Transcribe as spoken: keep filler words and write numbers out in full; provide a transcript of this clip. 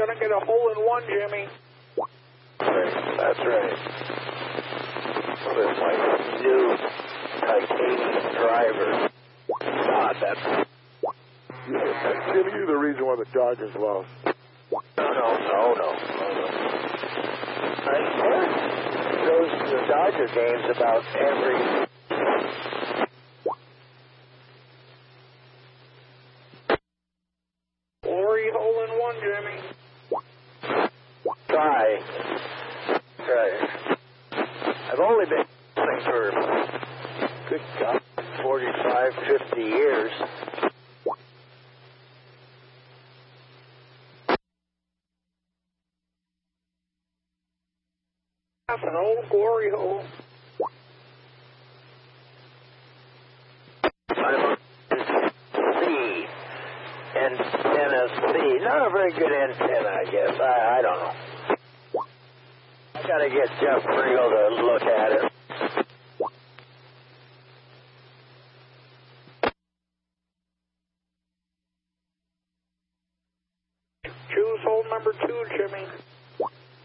gonna get a hole in one, Jimmy. Right, that's right. With my new titanium driver. God, that's... Jimmy, you're the reason why the Dodgers lost. No, no, no, no, no. I goes to the Dodger games about every... Glory hole in one, Jimmy. Try. Try. I've only been listening for, good God, forty-five, fifty years. That's an old glory hole. I'm C. Antenna C. Not a very good antenna, I guess. I, I don't know. I gotta get Jeff Pringle to look at it. Choose hole number two, Jimmy.